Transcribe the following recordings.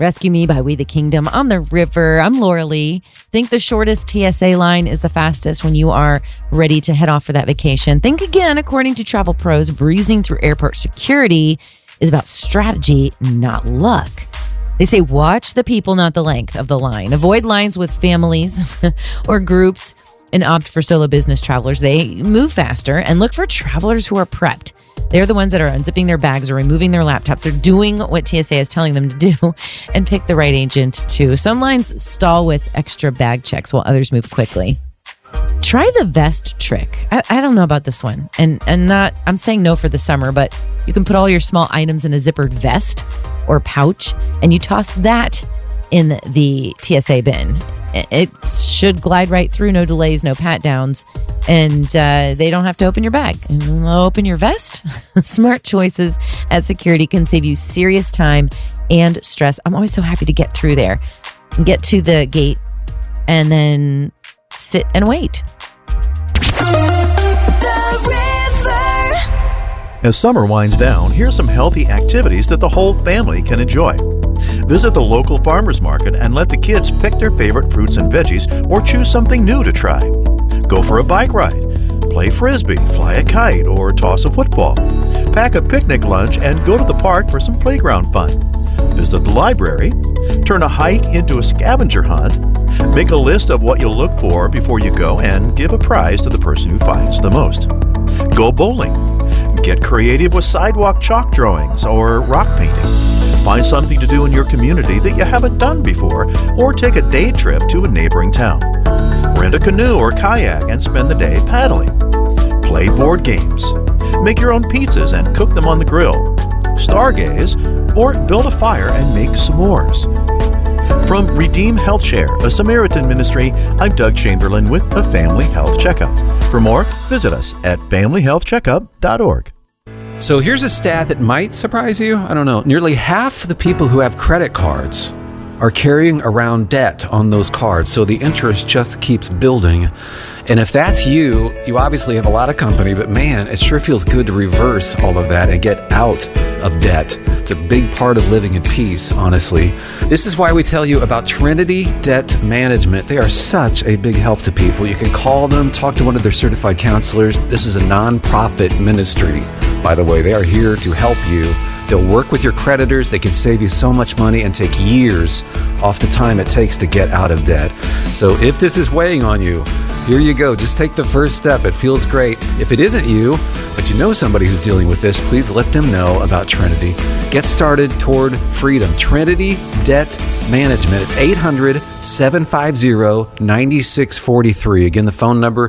Rescue Me by We the Kingdom on the river. I'm Laura Lee. Think the shortest TSA line is the fastest when you are ready to head off for that vacation. Think again, according to Travel Pros, breezing through airport security is about strategy, not luck. They say watch the people, not the length of the line. Avoid lines with families or groups and opt for solo business travelers. They move faster, and look for travelers who are prepped. They're the ones that are unzipping their bags or removing their laptops. They're doing what TSA is telling them to do, and pick the right agent too. Some lines stall with extra bag checks while others move quickly. Try the vest trick. I don't know about this one. I'm saying no for the summer, but you can put all your small items in a zippered vest or pouch, and you toss that in the TSA bin. It should glide right through, no delays, no pat downs, and they don't have to open your bag. And open your vest. Smart choices at security can save you serious time and stress. I'm always so happy to get through there, get to the gate, and then sit and wait. As summer winds down, here's some healthy activities that the whole family can enjoy. Visit the local farmers market and let the kids pick their favorite fruits and veggies or choose something new to try. Go for a bike ride, play frisbee, fly a kite, or toss a football. Pack a picnic lunch and go to the park for some playground fun. Visit the library, turn a hike into a scavenger hunt, make a list of what you'll look for before you go, and give a prize to the person who finds the most. Go bowling. Get creative with sidewalk chalk drawings or rock painting. Find something to do in your community that you haven't done before, or take a day trip to a neighboring town. Rent a canoe or kayak and spend the day paddling. Play board games. Make your own pizzas and cook them on the grill. Stargaze, or build a fire and make s'mores. From Redeem Health Share, a Samaritan ministry, I'm Doug Chamberlain with a Family Health Checkup. For more, visit us at familyhealthcheckup.org. So here's a stat that might surprise you. I don't know. Nearly half the people who have credit cards are carrying around debt on those cards, so the interest just keeps building. And if that's you, you obviously have a lot of company, but man, it sure feels good to reverse all of that and get out of debt. It's a big part of living in peace, honestly. This is why we tell you about Trinity Debt Management. They are such a big help to people. You can call them, talk to one of their certified counselors. This is a nonprofit ministry, by the way. They are here to help you. They'll work with your creditors. They can save you so much money and take years off the time it takes to get out of debt. So if this is weighing on you, here you go. Just take the first step. It feels great. If it isn't you, but you know somebody who's dealing with this, please let them know about Trinity. Get started toward freedom. Trinity Debt Management. It's 800-750-9643. Again, the phone number,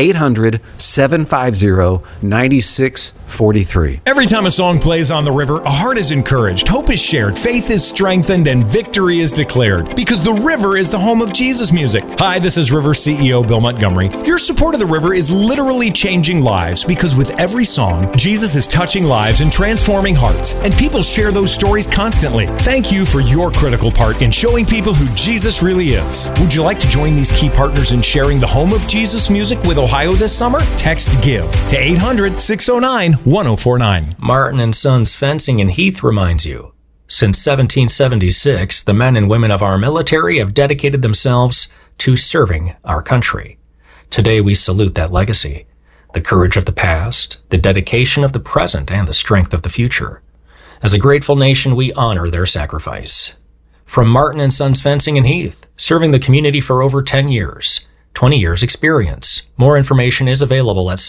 800-750-9643. Every time a song plays on the river, a heart is encouraged, hope is shared, faith is strengthened, and victory is declared. Because the river is the home of Jesus music. Hi, this is River CEO Bill Montgomery. Your support of the river is literally changing lives, because with every song, Jesus is touching lives and transforming hearts, and people share those stories constantly. Thank you for your critical part in showing people who Jesus really is. Would you like to join these key partners in sharing the home of Jesus music with Ohio this summer? Text GIVE to 800-609-1049. Martin & Sons Fencing in Heath reminds you, since 1776, the men and women of our military have dedicated themselves to serving our country. Today we salute that legacy, the courage of the past, the dedication of the present, and the strength of the future. As a grateful nation, we honor their sacrifice. From Martin & Sons Fencing in Heath, serving the community for over 10 years, 20 years experience. More information is available at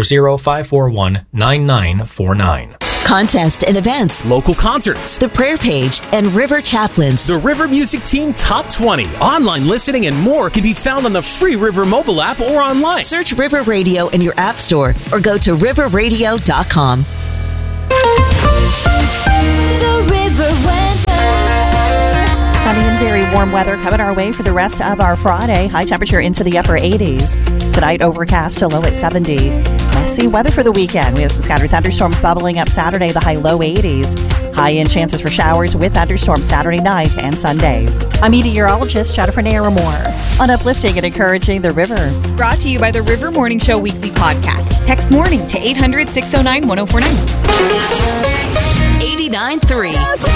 740-541-9949. Contest and events, local concerts, the prayer page, and River Chaplains. The River Music Team Top 20. Online listening and more can be found on the free River mobile app or online. Search River Radio in your app store or go to riverradio.com. The River Weather. Sunny and very warm weather coming our way for the rest of our Friday. High temperature into the upper 80s. Tonight, overcast, so low at 70. Messy weather for the weekend. We have some scattered thunderstorms bubbling up Saturday, the high low 80s. High-end chances for showers with thunderstorms Saturday night and Sunday. I'm meteorologist Jennifer Naramore on uplifting and encouraging the river. Brought to you by the River Morning Show Weekly Podcast. Text morning to 800-609-1049. 89.3.